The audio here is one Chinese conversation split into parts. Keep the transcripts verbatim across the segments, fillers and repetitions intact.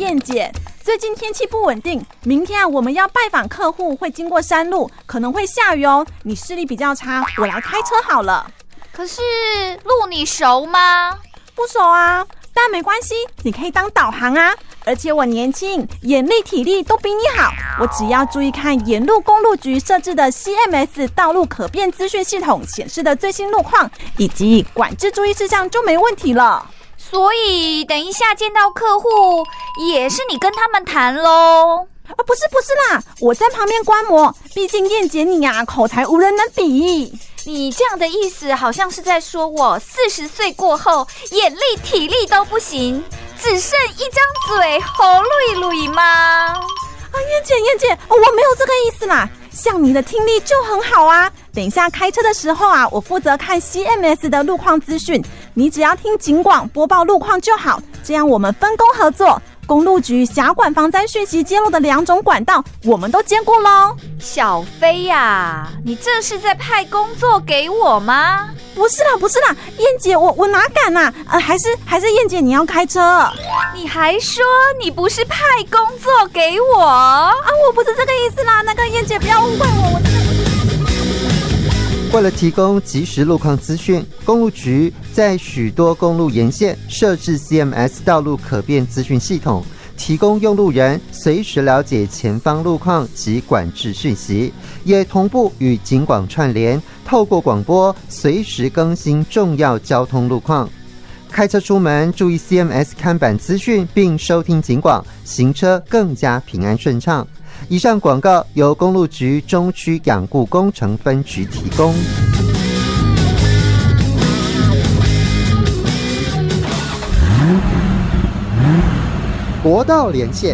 燕姐。最近天气不稳定，明天啊我们要拜访客户，会经过山路，可能会下雨哦。你视力比较差，我来开车好了。 可是路你熟吗？ 不熟啊，但没关系，你可以当导航啊。而且我年轻，眼力体力都比你好，我只要注意看沿路公路局设置的 C M S 道路可变资讯系统显示的最新路况，以及管制注意事项就没问题了。 所以等一下见到客户也是你跟他们谈咯？ 啊，不是不是啦，我在旁边观摩，毕竟燕姐你啊口才无人能比。 你这样的意思好像是在说我四十岁过后眼力体力都不行，只剩一张嘴喉噜噜吗？ 啊，燕姐燕姐，我没有这个意思啦，像你的听力就很好啊。等一下开车的时候啊，我负责看 C M S 的路况资讯，你只要听警广播报路况就好，这样我们分工合作。公路局辖管防灾讯息揭露的两种管道，我们都兼顾咯。 小飞呀、啊，你这是在派工作给我吗？ 不是啦，不是啦，燕姐，我我哪敢啊？呃，还是还是燕姐你要开车。 你还说你不是派工作给我啊？ 我不是这个意思啦，那个燕姐不要误会我，我真的不是。 为了提供即时路况资讯，公路局在许多公路沿线设置 C M S 道路可变资讯系统，提供用路人随时了解前方路况及管制讯息，也同步与警广串联，透过广播随时更新重要交通路况。开车出门注意 C M S 看板资讯，并收听警广，行车更加平安顺畅。以上广告由公路局中区养护工程分局提供。国道连线，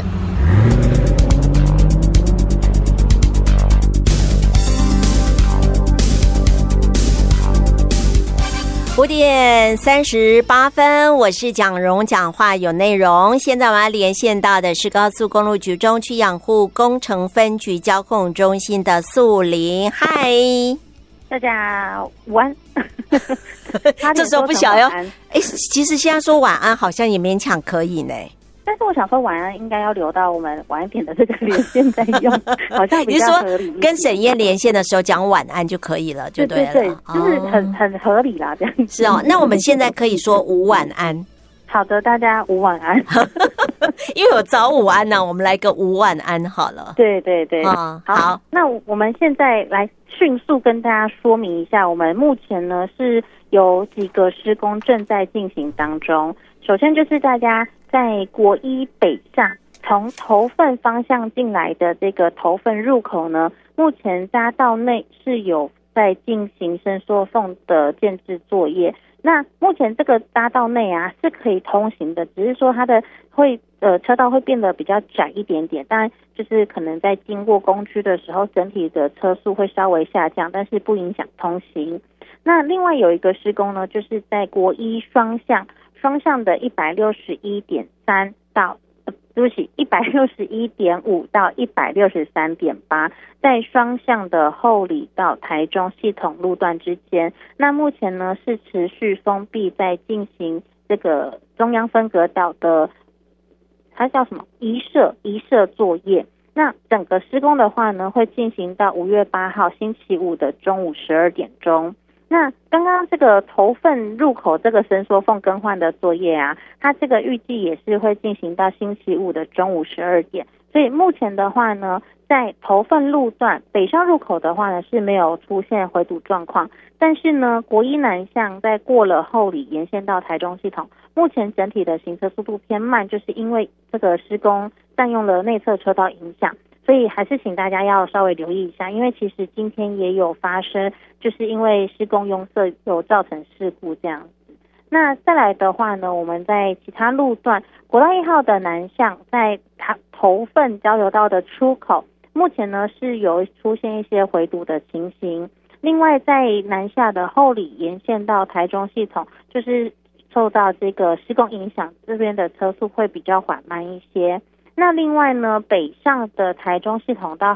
五点三十八分，我是蒋蓉，讲话有内容。现在我们要连线到的是高速公路局中区养护工程分局交控中心的素玲。嗨， 大家午安。 这时候不晓得，哎，其实现在说晚安好像也勉强可以呢。 但是我想说，晚安应该要留到我们晚一点的这个连线再用，好像比较合理一点。 你说跟沈燕连线的时候讲晚安就可以了，就对了。 对对对，就是很、哦、很合理啦，这样子。 是哦，那我们现在可以说午晚安。 好的，大家午晚安。 因为有早午安呢、啊，我们来个午晚安好了。 对对对， 哦、好, 好。那我们现在来迅速跟大家说明一下，我们目前呢是有几个施工正在进行当中。首先就是大家在国一北上从头份方向进来的这个头份入口呢，目前匝道内是有在进行伸缩缝的建制作业。那目前这个匝道内啊是可以通行的，只是说它的会呃车道会变得比较窄一点点，当然就是可能在经过工区的时候，整体的车速会稍微下降，但是不影响通行。那另外有一个施工呢，就是在国一双向。双向的一百六十一点三到，呃，对不起，一百六十一点五到一百六十三点八，在双向的后里到台中系统路段之间。那目前呢是持续封闭，在进行这个中央分隔岛的，它叫什么？移设移设作业。那整个施工的话呢，会进行到五月八号星期五的中午十二点钟。那刚刚这个头份入口这个伸缩缝更换的作业啊，它这个预计也是会进行到星期五的中午十二点。所以目前的话呢，在头份路段北上入口的话呢是没有出现回堵状况，但是呢国一南向在过了后里沿线到台中系统，目前整体的行车速度偏慢，就是因为这个施工占用了内侧车道影响。所以还是请大家要稍微留意一下，因为其实今天也有发生，就是因为施工拥塞有造成事故这样子。那再来的话呢，我们在其他路段，国道一号的南向在头份交流道的出口，目前呢是有出现一些回堵的情形。另外在南下的后里沿线到台中系统，就是受到这个施工影响，这边的车速会比较缓慢一些。那另外呢，北上的台中系统到